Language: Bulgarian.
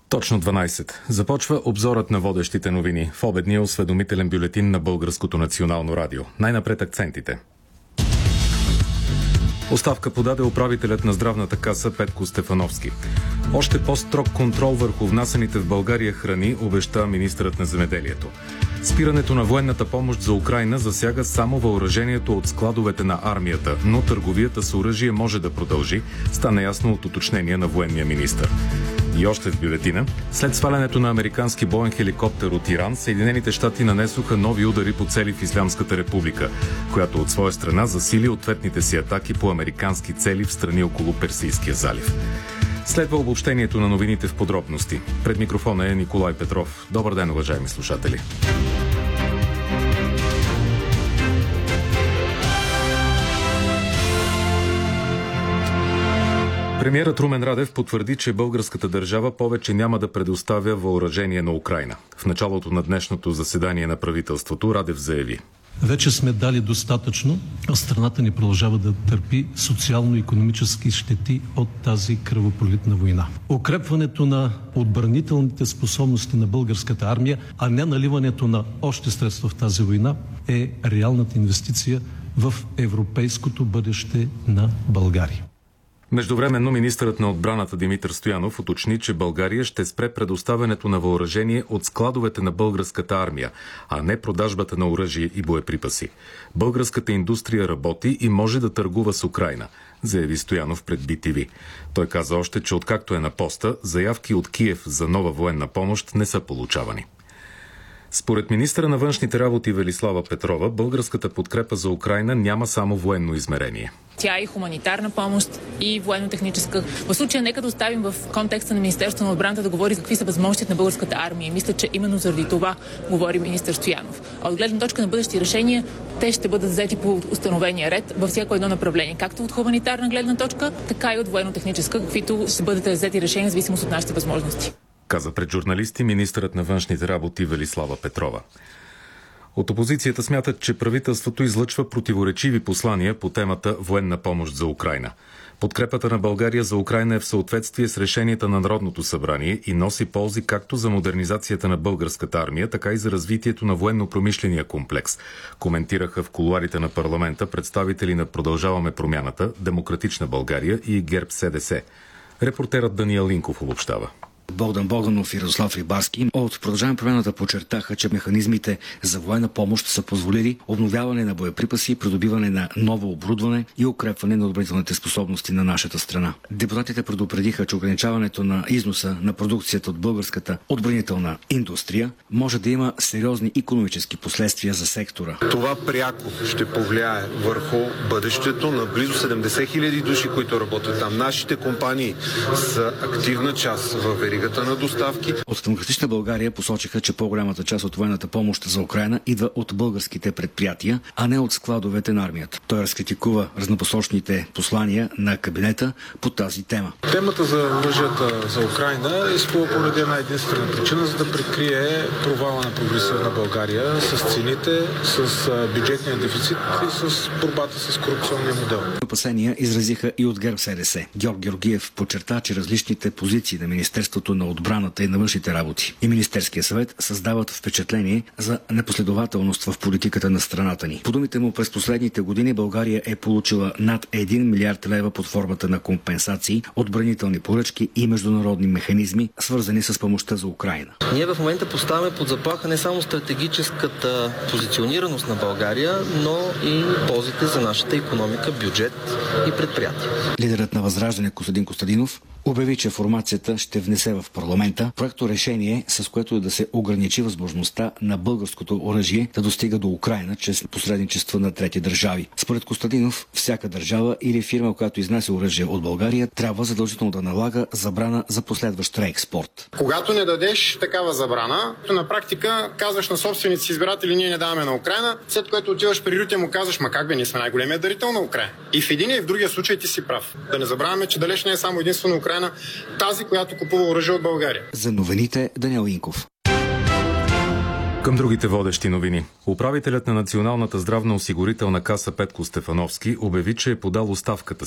Точно 12. Започва обзорът на водещите новини в обедния осведомителен бюлетин на Българското национално радио. Най-напред акцентите. Оставка подаде управителят на здравната каса Петко Стефановски. Още по-строг контрол върху внасяните в България храни обеща министърът на земеделието. Спирането на военната помощ за Украйна засяга само въоръжението от складовете на армията, но търговията с оръжие може да продължи, стана ясно от уточнение на военния министър. И още в бюлетина, след свалянето на американски боен хеликоптер от Иран, Съединените щати нанесоха нови удари по цели в Ислямската република, която от своя страна засили ответните си атаки по американски цели в страни около Персийския залив. Следва обобщението на новините в подробности. Пред микрофона е Николай Петров. Добър ден, уважаеми слушатели! Премиерът Румен Радев потвърди, че българската държава повече няма да предоставя въоръжение на Украйна. В началото на днешното заседание на правителството Радев заяви: вече сме дали достатъчно, а страната ни продължава да търпи социално-икономически щети от тази кръвопролитна война. Укрепването на отбранителните способности на българската армия, а не наливането на още средства в тази война, е реалната инвестиция в европейското бъдеще на България. Междувременно министърът на отбраната Димитър Стоянов уточни, че България ще спре предоставянето на въоръжение от складовете на българската армия, а не продажбата на оръжие и боеприпаси. Българската индустрия работи и може да търгува с Украйна, заяви Стоянов пред BTV. Той каза още, че откакто е на поста, заявки от Киев за нова военна помощ не са получавани. Според министъра на външните работи Велислава Петрова, българската подкрепа за Украйна няма само военно измерение. Тя е и хуманитарна помощ, и военно-техническа. В случая нека да оставим в контекста на Министерството на отбраната да говори какви са възможностите на българската армия. И мисля, че именно заради това говори министър Стоянов. А от гледна точка на бъдещи решения, те ще бъдат взети по установения ред във всяко едно направление. Както от хуманитарна гледна точка, така и от военно-техническа, каквито ще бъдат взети решения в зависимост от нашите възможности. Каза пред журналисти министърът на външните работи Велислава Петрова. От опозицията смятат, че правителството излъчва противоречиви послания по темата военна помощ за Украйна. Подкрепата на България за Украйна е в съответствие с решенията на Народното събрание и носи ползи както за модернизацията на българската армия, така и за развитието на военно-промишления комплекс, коментираха в кулоарите на парламента представители на Продължаваме промяната, Демократична България и ГЕРБ-СДС. Репортерът Даниел Линков обобщава. Богдан Богданов и Радослав Рибарски от Продължаваме промяната подчертаха, че механизмите за военна помощ са позволили обновяване на боеприпаси, придобиване на ново оборудване и укрепване на отбранителните способности на нашата страна. Депутатите предупредиха, че ограничаването на износа на продукцията от българската отбранителна индустрия може да има сериозни икономически последствия за сектора. Това пряко ще повлияе върху бъдещето на близо 70 хиляди души, които работят там. Нашите компании са активна част в веригата на доставки. От Демократична България посочиха, че по-голямата част от военната помощ за Украйна идва от българските предприятия, а не от складовете на армията. Той разкритикува разнопосочните послания на кабинета по тази тема. Темата за оръжията за Украйна е изплува поради една единствена причина, за да прикрие провала на прогресивна България с цените, с бюджетния дефицит и с борбата с корупционния модел. Опасения изразиха и от ГЕРБ-СДС. Георг Георгиев подчерта, че различните позиции на Министерството на отбраната и на външните работи и Министерския съвет създават впечатление за непоследователност в политиката на страната ни. По думите му, през последните години България е получила над 1 милиард лева под формата на компенсации, отбранителни поръчки и международни механизми, свързани с помощта за Украйна. Ние в момента поставяме под заплаха не само стратегическата позиционираност на България, но и ползите за нашата икономика, бюджет и предприятия. Лидерът на Възраждане Костадин Костадинов обяви, че формацията ще внесе в парламента проекто решение, с което да се ограничи възможността на българското оръжие да достига до Украйна чрез посредничество на трети държави. Според Костадинов, всяка държава или фирма, която изнася оръжие от България, трябва задължително да налага забрана за последващ реекспорт. Когато не дадеш такава забрана, на практика казваш на собствените си избиратели: ние не даваме на Украйна, след което отиваш при Рютя му казваш: ма как бе, ние сме най-големият дарител на Украйна. И в един и в другия случай ти си прав. Да не забравяме, че далеч не е само единствено Украйна тази, която купува оръжие от България. За новините Даниел Инков. Към другите водещи новини. Управителят на Националната здравноосигурителна каса Петко Стефановски обяви, че е подал оставката